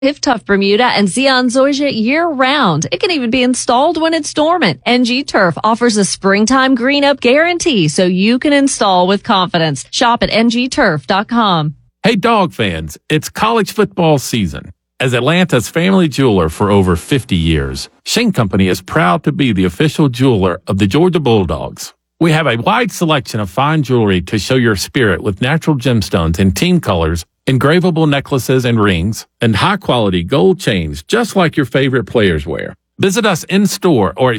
Hiftoff Bermuda and Zeon Zoysia year-round. It can even be installed when it's dormant. NG Turf offers a springtime green-up guarantee so you can install with confidence. Shop at ngturf.com. Hey, dog fans, it's college football season. As Atlanta's family jeweler for over 50 years, Shane Company is proud to be the official jeweler of the Georgia Bulldogs. We have a wide selection of fine jewelry to show your spirit with natural gemstones in team colors, engravable necklaces and rings, and high-quality gold chains just like your favorite players wear. Visit us in-store or at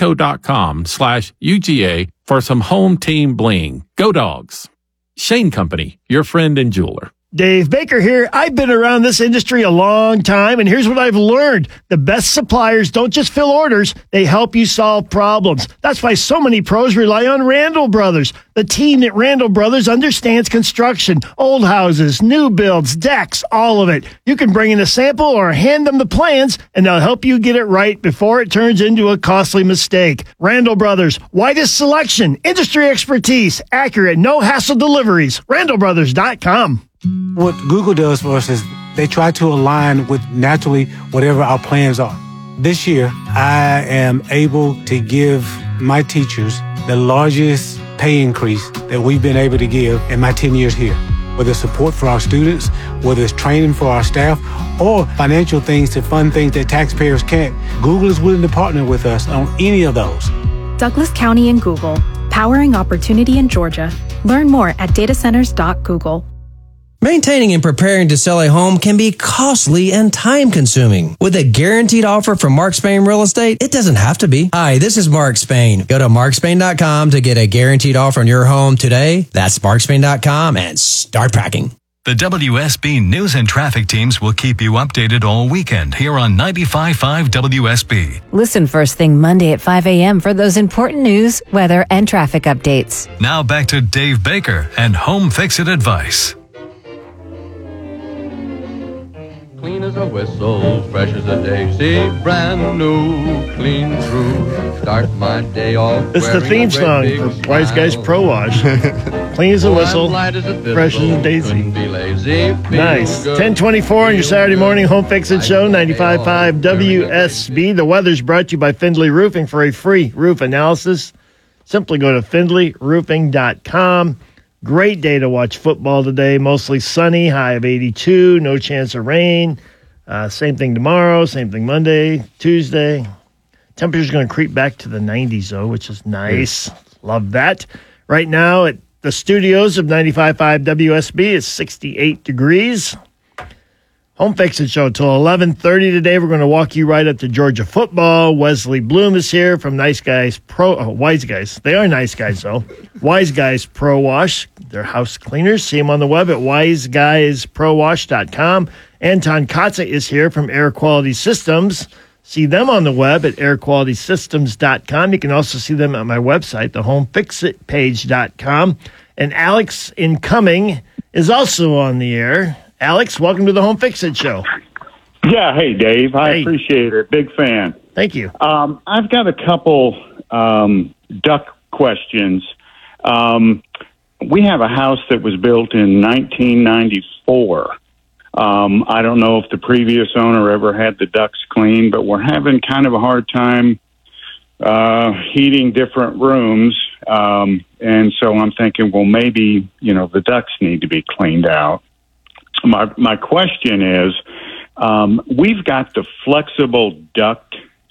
shaneco.com/UGA for some home team bling. Go Dogs! Shane Company, your friend and jeweler. Dave Baker here. I've been around this industry a long time, and here's what I've learned. The best suppliers don't just fill orders, they help you solve problems. That's why so many pros rely on Randall Brothers. The team at Randall Brothers understands construction, old houses, new builds, decks, all of it. You can bring in a sample or hand them the plans, and they'll help you get it right before it turns into a costly mistake. Randall Brothers, widest selection, industry expertise, accurate, no-hassle deliveries. RandallBrothers.com. What Google does for us is they try to align with naturally whatever our plans are. This year, I am able to give my teachers the largest pay increase that we've been able to give in my 10 years here. Whether it's support for our students, whether it's training for our staff, or financial things to fund things that taxpayers can't, Google is willing to partner with us on any of those. Douglas County and Google, powering opportunity in Georgia. Learn more at datacenters.google. Maintaining and preparing to sell a home can be costly and time-consuming. With a guaranteed offer from Mark Spain Real Estate, it doesn't have to be. Hi, this is Mark Spain. Go to markspain.com to get a guaranteed offer on your home today. That's markspain.com and start packing. The WSB News and Traffic teams will keep you updated all weekend here on 95.5 WSB. Listen first thing Monday at 5 a.m. for those important news, weather, and traffic updates. Now back to Dave Baker and Home Fix-It advice. Clean as a whistle, fresh as a daisy, brand new, clean through. Start my day off. It's the theme song for Wise Guys Pro Wash. Clean as a whistle, fresh as a daisy. Nice. 10:24 on your Saturday morning Home Fix-It Show, 95.5 WSB. The weather's brought to you by Findlay Roofing. For a free roof analysis, simply go to findlayroofing.com. Great day to watch football today. Mostly sunny, high of 82, no chance of rain. Same thing tomorrow, same thing Monday, Tuesday. Temperature's going to creep back to the 90s, though, which is nice. Love that. Right now at the studios of 95.5 WSB, it's 68 degrees. Home Fix-It Show till 11:30 today. We're going to walk you right up to Georgia football. Wesley Bloom is here from Wise Guys. They are nice guys, though. Wise Guys Pro Wash. They're house cleaners. See them on the web at wiseguysprowash.com. Anton Kotze is here from Air Quality Systems. See them on the web at airqualitysystems.com. You can also see them at my website, thehomefixitpage.com. And Alex Incoming is also on the air. Alex, welcome to the Home Fix-It Show. Yeah, hey, Dave. I appreciate it. Big fan. Thank you. I've got a couple duck questions. We have a house that was built in 1994. I don't know if the previous owner ever had the ducts cleaned, but we're having kind of a hard time heating different rooms. And so I'm thinking, well, maybe, the ducts need to be cleaned out. My question is, we've got the flexible duct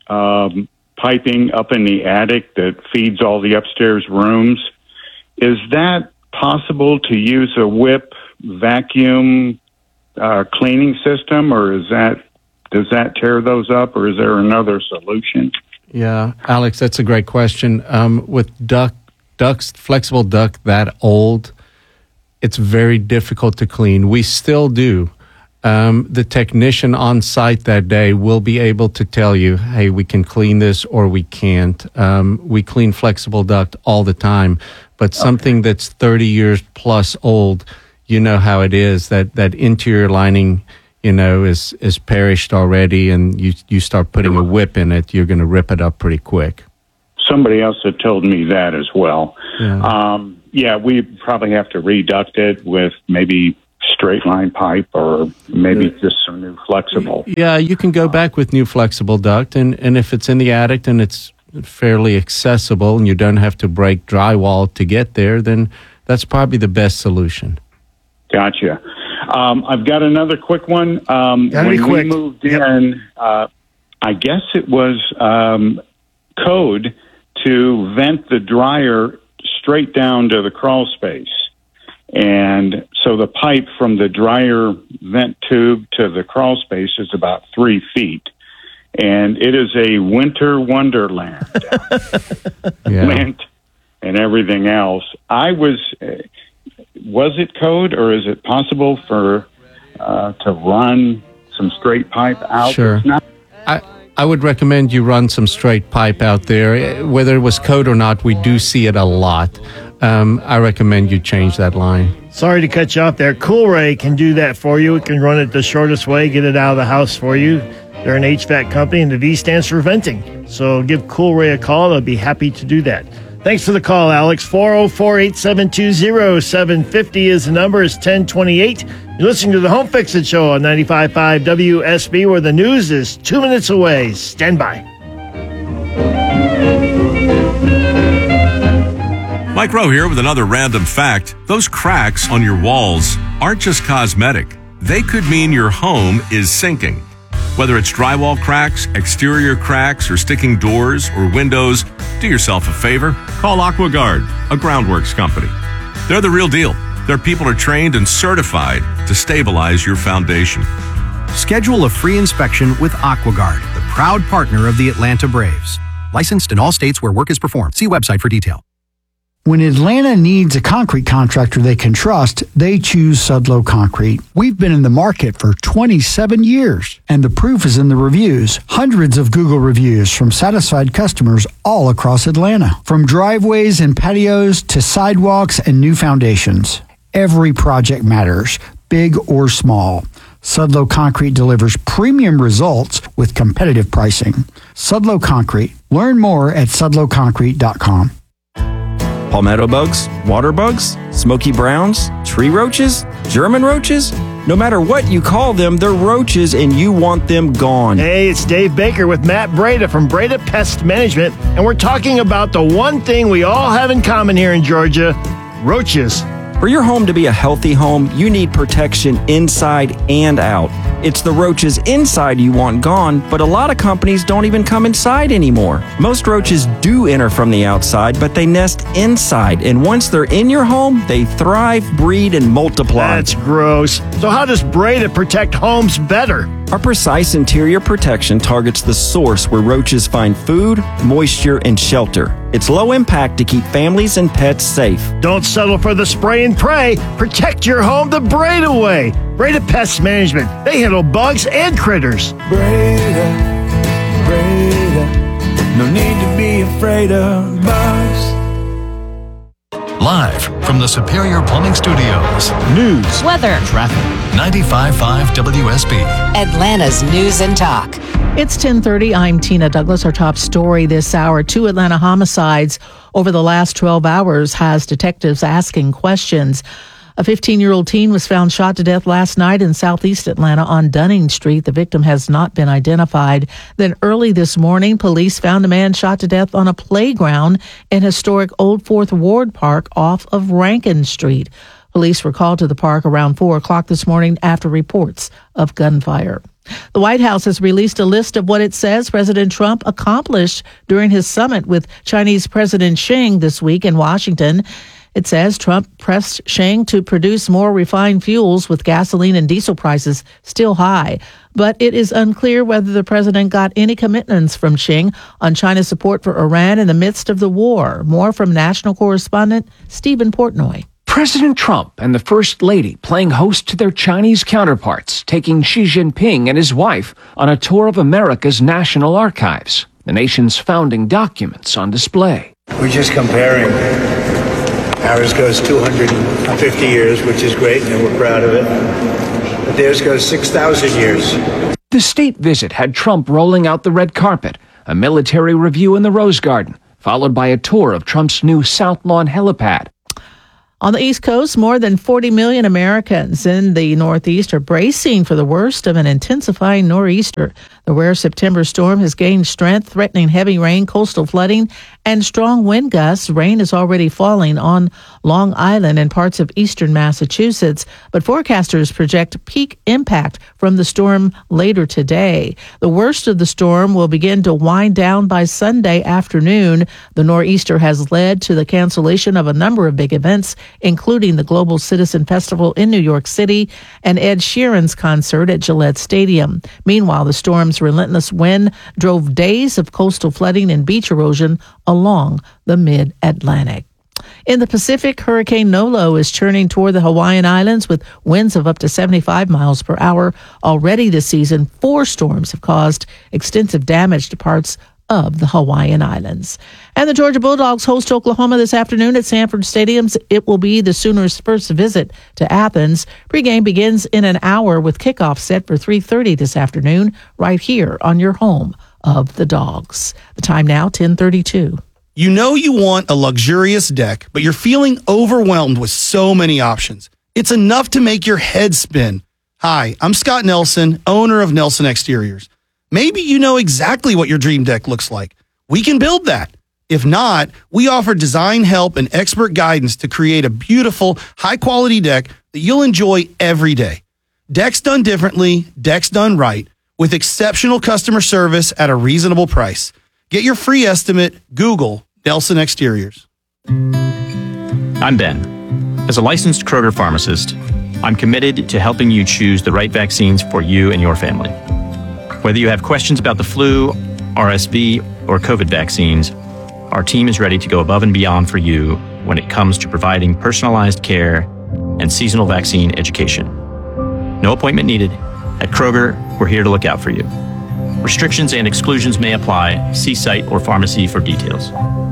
piping up in the attic that feeds all the upstairs rooms. Is that possible to use a whip vacuum cleaning system, or does that tear those up, or is there another solution? Yeah, Alex, that's a great question. With ducts, flexible duct that old, it's very difficult to clean. We still do. The technician on site that day will be able to tell you, hey, we can clean this or we can't. We clean flexible duct all the time, but something that's 30 years plus old, you know how it is, that interior lining, is perished already, and you start putting a whip in it, you're going to rip it up pretty quick. Somebody else had told me that as well. Yeah, we probably have to reduct it with maybe straight line pipe or maybe just some new flexible? Yeah, you can go back with new flexible duct, and if it's in the attic and it's fairly accessible and you don't have to break drywall to get there, then that's probably the best solution. Gotcha. I've got another quick one. When we moved in, I guess it was code to vent the dryer straight down to the crawl space. And so the pipe from the dryer vent tube to the crawl space is about 3 feet. And it is a winter wonderland. Lint and everything else. Was it code, or is it possible for to run some straight pipe out? Sure. I would recommend you run some straight pipe out there. Whether it was code or not, we do see it a lot. I recommend you change that line. Sorry to cut you off there. Coolray can do that for you. It can run it the shortest way, get it out of the house for you. They're an HVAC company, and the V stands for venting. So give Coolray a call. They'll be happy to do that. Thanks for the call, Alex. 404-872-0750 is the number. It's 1028. You're listening to the Home Fix It Show on 95.5 WSB, where the news is 2 minutes away. Stand by. Mike Rowe here with another random fact. Those cracks on your walls aren't just cosmetic. They could mean your home is sinking. Whether it's drywall cracks, exterior cracks, or sticking doors or windows, do yourself a favor. Call AquaGuard, a groundworks company. They're the real deal. Their people are trained and certified to stabilize your foundation. Schedule a free inspection with AquaGuard, the proud partner of the Atlanta Braves. Licensed in all states where work is performed. See website for detail. When Atlanta needs a concrete contractor they can trust, they choose Sudlow Concrete. We've been in the market for 27 years, and the proof is in the reviews. Hundreds of Google reviews from satisfied customers all across Atlanta. From driveways and patios to sidewalks and new foundations. Every project matters, big or small. Sudlow Concrete delivers premium results with competitive pricing. Sudlow Concrete. Learn more at sudlowconcrete.com. Palmetto bugs, water bugs, smoky browns, tree roaches, German roaches. No matter what you call them, they're roaches and you want them gone. Hey, it's Dave Baker with Matt Breda from Breda Pest Management, and we're talking about the one thing we all have in common here in Georgia, roaches. For your home to be a healthy home, you need protection inside and out. It's the roaches inside you want gone, but a lot of companies don't even come inside anymore. Most roaches do enter from the outside, but they nest inside, and once they're in your home, they thrive, breed, and multiply. That's gross. So how does Breda protect homes better? Our precise interior protection targets the source where roaches find food, moisture, and shelter. It's low impact to keep families and pets safe. Don't settle for the spray and pray. Protect your home the Breda way. Breda Pest Management. They handle bugs and critters. Breda, no need to be afraid of bugs. Live from the Superior Plumbing Studios. News, weather, traffic. 95.5 WSB. Atlanta's News and Talk. It's 10:30. I'm Tina Douglas. Our top story this hour. 2 Atlanta homicides over the last 12 hours has detectives asking questions. A 15-year-old teen was found shot to death last night in southeast Atlanta on Dunning Street. The victim has not been identified. Then early this morning, police found a man shot to death on a playground in historic Old Fourth Ward Park off of Rankin Street. Police were called to the park around 4 o'clock this morning after reports of gunfire. The White House has released a list of what it says President Trump accomplished during his summit with Chinese President Xi this week in Washington. It says Trump pressed Xi to produce more refined fuels with gasoline and diesel prices still high. But it is unclear whether the president got any commitments from Xi on China's support for Iran in the midst of the war. More from national correspondent Stephen Portnoy. President Trump and the First Lady playing host to their Chinese counterparts, taking Xi Jinping and his wife on a tour of America's National Archives, the nation's founding documents on display. We're just comparing. Ours goes 250 years, which is great, and we're proud of it. But theirs goes 6,000 years. The state visit had Trump rolling out the red carpet, a military review in the Rose Garden, followed by a tour of Trump's new South Lawn helipad. On the East Coast, more than 40 million Americans in the Northeast are bracing for the worst of an intensifying nor'easter. The rare September storm has gained strength, threatening heavy rain, coastal flooding, and strong wind gusts. Rain is already falling on Long Island and parts of eastern Massachusetts, but forecasters project peak impact from the storm later today. The worst of the storm will begin to wind down by Sunday afternoon. The nor'easter has led to the cancellation of a number of big events, including the Global Citizen Festival in New York City and Ed Sheeran's concert at Gillette Stadium. Meanwhile, the storm's relentless wind drove days of coastal flooding and beach erosion along the mid-Atlantic. In the Pacific, Hurricane Nolo is churning toward the Hawaiian Islands with winds of up to 75 miles per hour. Already this season, 4 storms have caused extensive damage to parts of the Hawaiian Islands. And the Georgia Bulldogs host Oklahoma this afternoon at Sanford Stadium. It will be the Sooners' first visit to Athens. Pregame begins in an hour with kickoff set for 3:30 this afternoon right here on your home of the Dogs. The time now, 10:32. You know you want a luxurious deck, but you're feeling overwhelmed with so many options. It's enough to make your head spin. Hi, I'm Scott Nelson, owner of Nelson Exteriors. Maybe you know exactly what your dream deck looks like. We can build that. If not, we offer design help and expert guidance to create a beautiful, high-quality deck that you'll enjoy every day. Decks done differently, decks done right, with exceptional customer service at a reasonable price. Get your free estimate. Google Nelson Exteriors. I'm Ben. As a licensed Kroger pharmacist, I'm committed to helping you choose the right vaccines for you and your family. Whether you have questions about the flu, RSV, or COVID vaccines, our team is ready to go above and beyond for you when it comes to providing personalized care and seasonal vaccine education. No appointment needed. At Kroger, we're here to look out for you. Restrictions and exclusions may apply. See site or pharmacy for details.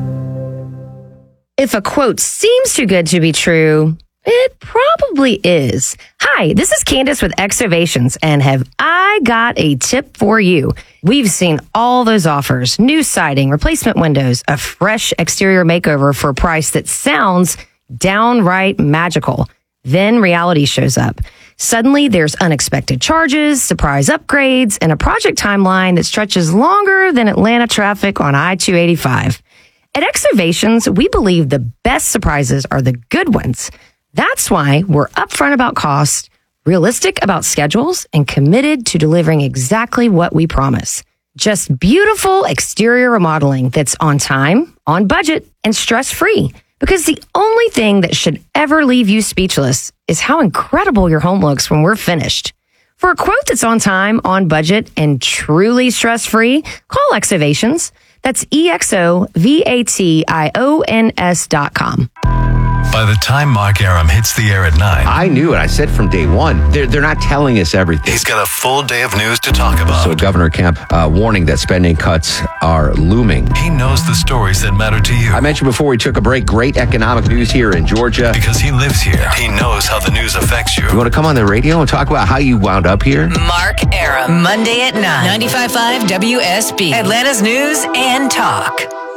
If a quote seems too good to be true, it probably is. Hi, this is Candace with Exovations, and have I got a tip for you. We've seen all those offers: new siding, replacement windows, a fresh exterior makeover for a price that sounds downright magical. Then reality shows up. Suddenly, there's unexpected charges, surprise upgrades, and a project timeline that stretches longer than Atlanta traffic on I-285. At Exovations, we believe the best surprises are the good ones. That's why we're upfront about cost, realistic about schedules, and committed to delivering exactly what we promise. Just beautiful exterior remodeling that's on time, on budget, and stress-free. Because the only thing that should ever leave you speechless is how incredible your home looks when we're finished. For a quote that's on time, on budget, and truly stress-free, call Exovations. That's EXOVATIONS.com. By the time Mark Aram hits the air at 9, I knew it. I said from day one, they're not telling us everything. he's got a full day of news to talk about. So Governor Kemp warning that spending cuts are looming. He knows the stories that matter to you. I mentioned before we took a break, great economic news here in Georgia. Because he lives here. He knows how the news affects you. You want to come on the radio and talk about how you wound up here? Mark Aram, Monday at 9. 95.5 WSB, Atlanta's News and Talk.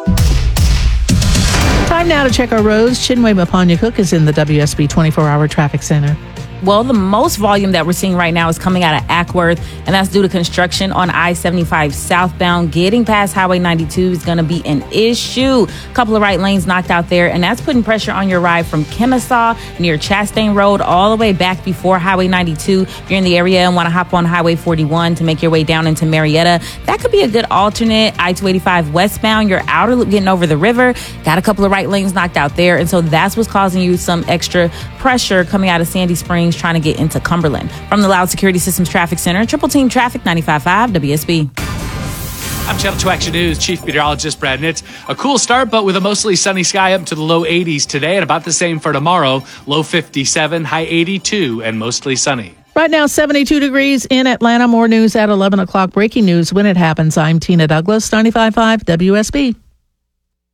Time now to check our roads. Chinwe Mapanya-Cook is in the WSB 24-hour traffic center. Well, the most volume that we're seeing right now is coming out of Ackworth, and that's due to construction on I-75 southbound. Getting past Highway 92 is going to be an issue. A couple of right lanes knocked out there, and that's putting pressure on your ride from Kennesaw near Chastain Road all the way back before Highway 92. If you're in the area and want to hop on Highway 41 to make your way down into Marietta, that could be a good alternate. I-285 westbound, you're outer loop getting over the river. Got a couple of right lanes knocked out there, and so that's what's causing you some extra pressure coming out of Sandy Springs trying to get into Cumberland. From the Loud Security Systems Traffic Center, Triple Team Traffic, 95.5 WSB. I'm Channel 2 Action News Chief Meteorologist Brad Nitz. A cool start, but with a mostly sunny sky up to the low 80s today and about the same for tomorrow. Low 57, high 82, and mostly sunny. Right now, 72 degrees in Atlanta. More news at 11 o'clock. Breaking news when it happens. I'm Tina Douglas, 95.5 WSB.